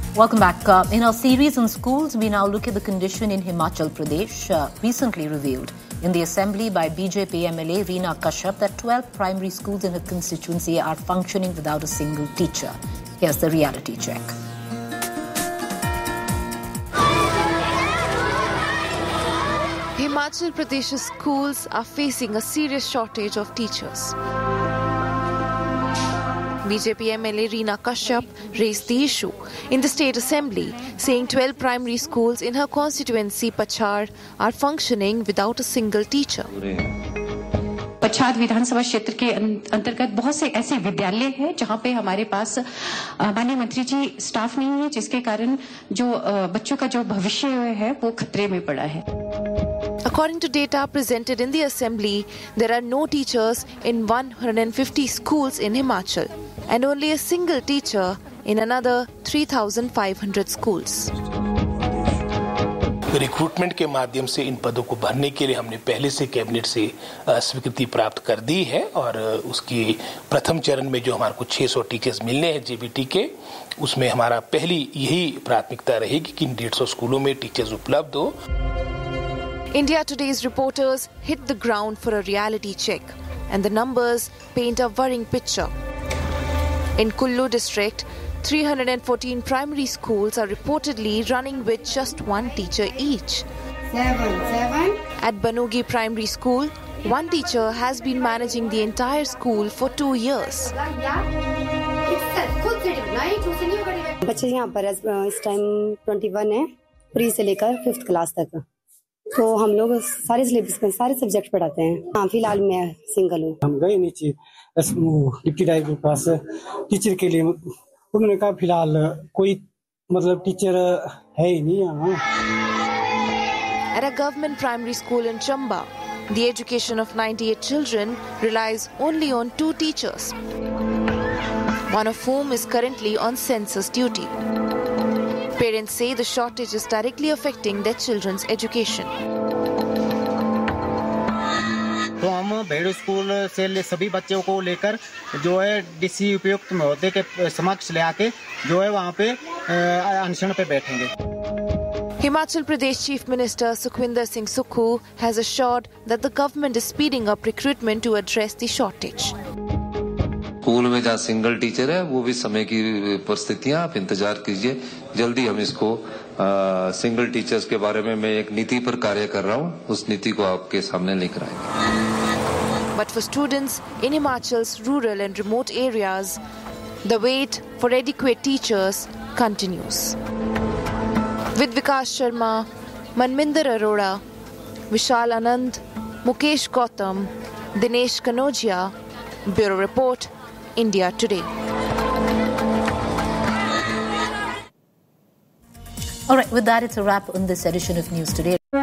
Welcome back. In our series on schools, we now look at the condition in Himachal Pradesh, recently revealed in the assembly by BJP MLA Reena Kashyap that 12 primary schools in her constituency are functioning without a single teacher. Here's the reality check. Himachal Pradesh's schools are facing a serious shortage of teachers. BJP MLA Reena Kashyap raised the issue in the State Assembly, saying 12 primary schools in her constituency, Pachar, are functioning without a single teacher. Pachhad विधानसभा क्षेत्र के अंतर्गत बहुत से ऐसे विद्यालय हैं जहां पे हमारे पास माननीय मंत्री जी स्टाफ नहीं है, जिसके कारण जो बच्चों का जो भविष्य है वो खतरे में पड़ा है. According to data presented in the assembly, there are no teachers in 150 schools in Himachal and only a single teacher in another 3,500 schools. Recruitment के माध्यम से इन पदों को भरने के लिए हमने पहले से कैबिनेट से स्वीकृति प्राप्त कर दी है और उसकी प्रथम चरण में जो हमारे को 600 टीचर्स मिलने हैं जेबीटी के, उसमें हमारा पहली यही प्राथमिकता रहेगी कि इन 150 स्कूलों में टीचर्स उपलब्ध हो. India Today's reporters hit the ground for a reality check, and the numbers paint a worrying picture. In Kullu district, 314 primary schools are reportedly running with just one teacher each. At Banugi Primary School, one teacher has been managing the entire school for 2 years. बच्चे यहाँ पर इस time 21 है, pre से लेकर 5th class तक. तो हम लोग सारे सिलेबस में सारे सब्जेक्ट पढ़ाते हैं. हाँ, फिलहाल मैं सिंगल हूँ. हम गए नीचे डिप्टी डायरेक्टर के पास टीचर के लिए, उन्होंने कहा फिलहाल कोई टीचर है ही नहीं यहाँ. At a government primary school in Chamba, the education of 98 children relies only on 2 teachers, one of whom is currently on census duty. Parents say the shortage is directly affecting their children's education. तो हम भेड़ school से सभी बच्चों को लेकर जो है डीसी उपयुक्त महोदय के समक्ष ले आके जो है वहाँ पे अनशन पे बैठेंगे. Himachal Pradesh Chief Minister Sukhwinder Singh Sukhu has assured that the government is speeding up recruitment to address the shortage. School में जहाँ सिंगल टीचर है वो भी समय की परिस्थितियाँ, आप इंतजार कीजिए, जल्दी हम इसको सिंगल टीचर्स के बारे में मैं एक नीति पर कार्य कर रहा हूँ, उस नीति को आपके सामने लेकर आएंगे. But for students in Himachal's rural and remote areas, the wait for adequate teachers continues. With Vikas Sharma, Manminder Arora, Vishal Anand, Mukesh Gautam, Dinesh Kanojia, Bureau Report, India Today. All right, with that, it's a wrap on this edition of News Today.